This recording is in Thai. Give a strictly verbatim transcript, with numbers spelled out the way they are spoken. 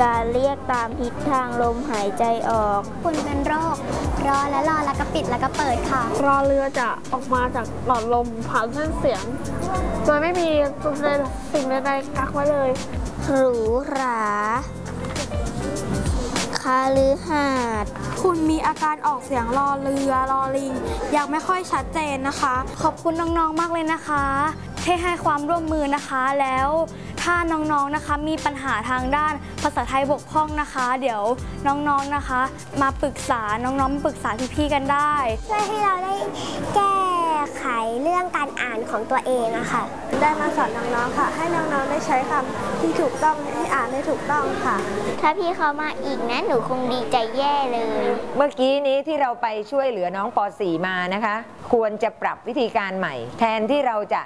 การเรียกตามทิศทางลมหายใจออกคุณเป็นโรครอและรอแล้วก็ปิดแล้วก็เปิดค่ะรอเรือจะออกมาจากหลอดลมผ่านเส้นเสียง โดยไม่มีสิ่งใดๆกักไว้เลยหรูหราคาลือหาดคุณมีอาการออกเสียงรอเรือรอลิงยังไม่ค่อยชัดเจนนะคะ ขอบคุณน้องๆมากเลยนะคะที่ให้ความร่วมมือนะคะแล้วถ้าน้องๆนะคะมีปัญหาทางด้านภาษาไทยบกพร่องนะคะ เดี๋ยวน้องๆนะคะ มาปรึกษาน้องๆมาปรึกษาพี่ๆกันได้ช่วยให้เราได้แก้ไขเรื่องการอ่านของตัวเองอะค่ะได้มาสอนน้องๆค่ะ ให้น้องๆได้ใช้คำที่ถูกต้องให้อ่านได้ถูกต้องค่ะถ้าพี่เขามาอีกนะหนูคงดีใจแย่เลยเมื่อกี้นี้ที่เราไปช่วยเหลือน้องป .สี่ มานะคะ ควรจะปรับวิธีการใหม่ แทนที่เราจะ